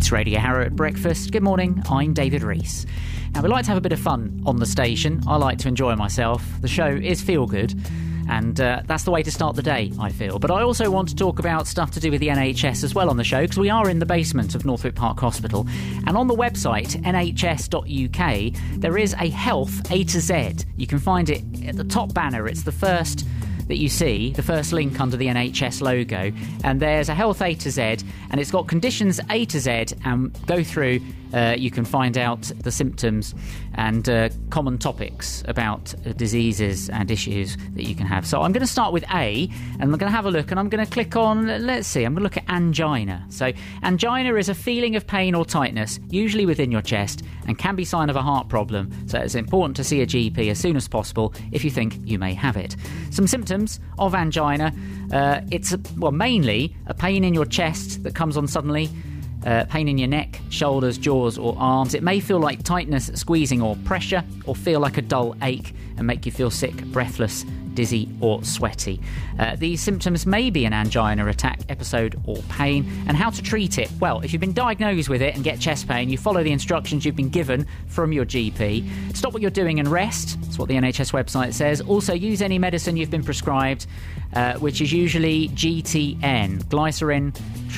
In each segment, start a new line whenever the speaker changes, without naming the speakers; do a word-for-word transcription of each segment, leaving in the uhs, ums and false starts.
It's Radio Harrow at breakfast. Good morning, I'm David Rees. Now, we like to have a bit of fun on the station. I like to enjoy myself. The show is feel good, and uh, that's the way to start the day, I feel. But I also want to talk about stuff to do with the N H S as well on the show, because we are in the basement of Northwick Park Hospital. And on the website, N H S dot U K, there is a health A to Z. You can find it at the top banner. It's the first that you see, the first link under the N H S logo, and there's a health A to Z, and it's got conditions A to Z, and go through, uh, you can find out the symptoms and uh, common topics about uh, diseases and issues that you can have. So I'm going to start with A, and I'm going to have a look, and I'm going to click on, let's see, I'm going to look at angina. So angina is a feeling of pain or tightness, usually within your chest, and can be a sign of a heart problem. So it's important to see a G P as soon as possible if you think you may have it. Some symptoms of angina, uh, it's a, well mainly a pain in your chest that comes on suddenly, uh, pain in your neck, shoulders, jaws or arms. It may feel like tightness, squeezing or pressure, or feel like a dull ache and make you feel sick, breathless, dizzy or sweaty. Uh, these symptoms may be an angina attack episode or pain. And how to treat it? Well, if you've been diagnosed with it and get chest pain, you follow the instructions you've been given from your G P. Stop what you're doing and rest. That's what the N H S website says. Also, use any medicine you've been prescribed, uh, which is usually G T N, glycerin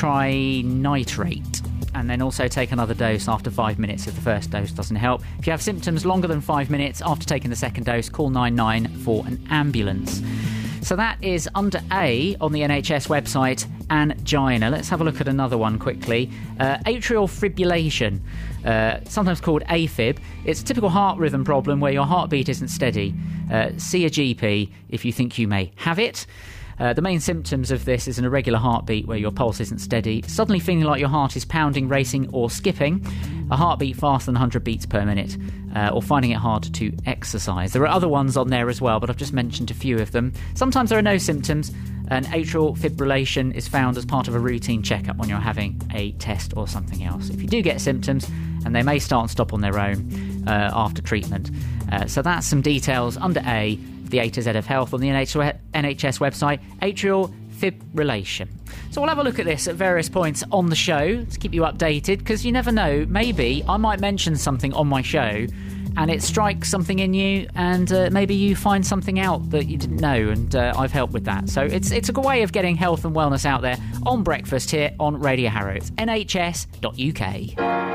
trinitrate. And then also take another dose after five minutes if the first dose doesn't help. If you have symptoms longer than five minutes after taking the second dose, call nine nine for an ambulance. So that is under A on the N H S website, angina. Let's have a look at another one quickly. Uh, atrial fibrillation, uh, sometimes called AFib. It's a typical heart rhythm problem where your heartbeat isn't steady. Uh, see a G P if you think you may have it. Uh, the main symptoms of this is an irregular heartbeat where your pulse isn't steady, suddenly feeling like your heart is pounding, racing or skipping, a heartbeat faster than one hundred beats per minute, uh, or finding it hard to exercise. There are other ones on there as well, but I've just mentioned a few of them. Sometimes there are no symptoms, and atrial fibrillation is found as part of a routine checkup when you're having a test or something else. If you do get symptoms, and they may start and stop on their own uh, after treatment. Uh, so that's some details under A, the A to Z of health on the N H S website, atrial fibrillation. So we'll have a look at this at various points on the show to keep you updated, because you never know, maybe I might mention something on my show and it strikes something in you, and uh, maybe you find something out that you didn't know, and uh, I've helped with that. So it's it's a good way of getting health and wellness out there on breakfast here on Radio Harrow. It's N H S dot U K.